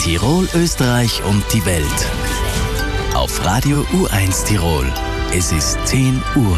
Tirol, Österreich und die Welt. Auf Radio U1 Tirol. Es ist 10 Uhr.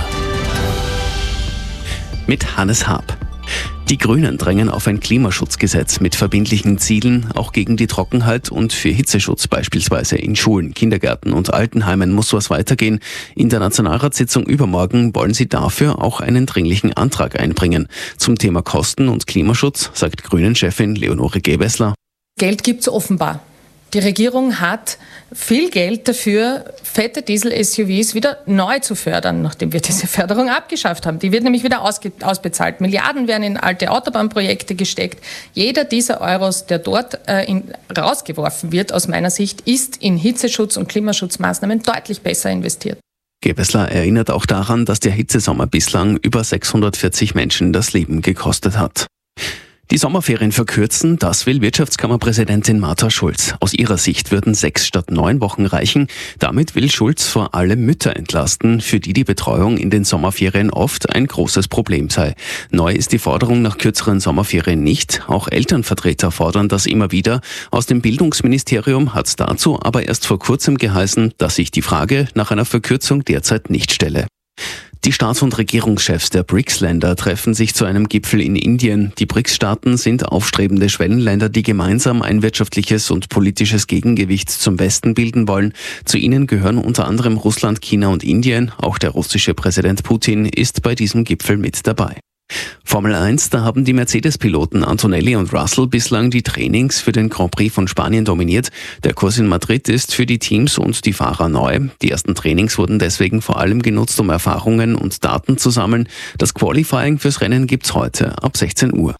Mit Hannes Haab. Die Grünen drängen auf ein Klimaschutzgesetz mit verbindlichen Zielen, auch gegen die Trockenheit und für Hitzeschutz beispielsweise in Schulen, Kindergärten und Altenheimen muss was weitergehen. In der Nationalratssitzung übermorgen wollen sie dafür auch einen dringlichen Antrag einbringen. Zum Thema Kosten und Klimaschutz sagt Grünen-Chefin Leonore Gewessler: Geld gibt's offenbar. Die Regierung hat viel Geld dafür, fette Diesel-SUVs wieder neu zu fördern, nachdem wir diese Förderung abgeschafft haben. Die wird nämlich wieder ausbezahlt. Milliarden werden in alte Autobahnprojekte gesteckt. Jeder dieser Euros, der dort rausgeworfen wird, aus meiner Sicht, ist in Hitzeschutz- und Klimaschutzmaßnahmen deutlich besser investiert. Gewessler erinnert auch daran, dass der Hitzesommer bislang über 640 Menschen das Leben gekostet hat. Die Sommerferien verkürzen, das will Wirtschaftskammerpräsidentin Martha Schulz. Aus ihrer Sicht würden 6 statt 9 Wochen reichen. Damit will Schulz vor allem Mütter entlasten, für die Betreuung in den Sommerferien oft ein großes Problem sei. Neu ist die Forderung nach kürzeren Sommerferien nicht. Auch Elternvertreter fordern das immer wieder. Aus dem Bildungsministerium hat es dazu aber erst vor kurzem geheißen, dass sich die Frage nach einer Verkürzung derzeit nicht stelle. Die Staats- und Regierungschefs der BRICS-Länder treffen sich zu einem Gipfel in Indien. Die BRICS-Staaten sind aufstrebende Schwellenländer, die gemeinsam ein wirtschaftliches und politisches Gegengewicht zum Westen bilden wollen. Zu ihnen gehören unter anderem Russland, China und Indien. Auch der russische Präsident Putin ist bei diesem Gipfel mit dabei. Formel 1, da haben die Mercedes-Piloten Antonelli und Russell bislang die Trainings für den Grand Prix von Spanien dominiert. Der Kurs in Madrid ist für die Teams und die Fahrer neu. Die ersten Trainings wurden deswegen vor allem genutzt, um Erfahrungen und Daten zu sammeln. Das Qualifying fürs Rennen gibt's heute ab 16 Uhr.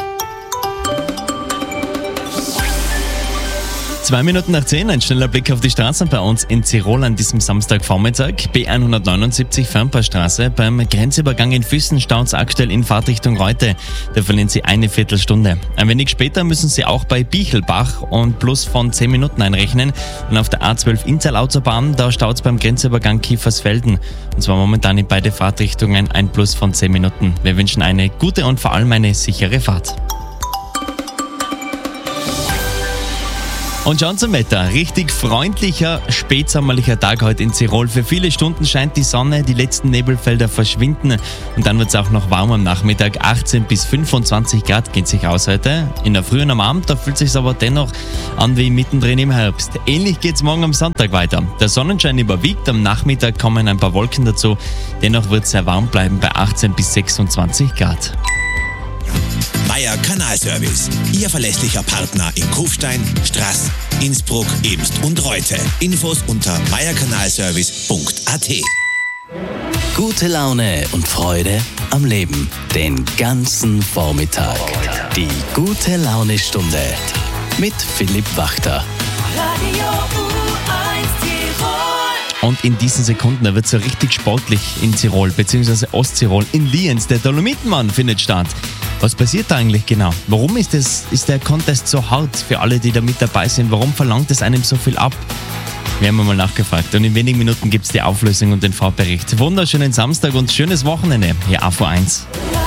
2 Minuten nach 10, ein schneller Blick auf die Straßen bei uns in Tirol an diesem Samstagvormittag. B179 Fernpaarstraße, beim Grenzübergang in Füssen staut es aktuell in Fahrtrichtung Reute. Da verlieren Sie eine Viertelstunde. Ein wenig später müssen Sie auch bei Bichelbach und plus von 10 Minuten einrechnen. Und auf der A12 Inntal-Autobahn, da staut es beim Grenzübergang Kiefersfelden. Und zwar momentan in beide Fahrtrichtungen ein Plus von 10 Minuten. Wir wünschen eine gute und vor allem eine sichere Fahrt. Und schon zum Wetter. Richtig freundlicher, spätsommerlicher Tag heute in Tirol. Für viele Stunden scheint die Sonne, die letzten Nebelfelder verschwinden. Und dann wird es auch noch warm am Nachmittag. 18 bis 25 Grad geht sich aus heute. In der Früh und am Abend, da fühlt es sich aber dennoch an wie mittendrin im Herbst. Ähnlich geht es morgen am Sonntag weiter. Der Sonnenschein überwiegt, am Nachmittag kommen ein paar Wolken dazu. Dennoch wird es sehr warm bleiben bei 18 bis 26 Grad. Meier Kanalservice. Ihr verlässlicher Partner in Kufstein, Straß, Innsbruck, Ebst und Reute. Infos unter meierkanalservice.at. Gute Laune und Freude am Leben. Den ganzen Vormittag. Die gute Laune-Stunde mit Philipp Wachter. Radio U1 Tirol. Und in diesen Sekunden, da wird es so richtig sportlich in Tirol, beziehungsweise Osttirol. In Lienz, der Dolomitenmann findet statt. Was passiert da eigentlich genau? Warum ist der Contest so hart für alle, die da mit dabei sind? Warum verlangt es einem so viel ab? Wir haben mal nachgefragt und in wenigen Minuten gibt es die Auflösung und den Vorbericht. Wunderschönen Samstag und schönes Wochenende hier auf U1.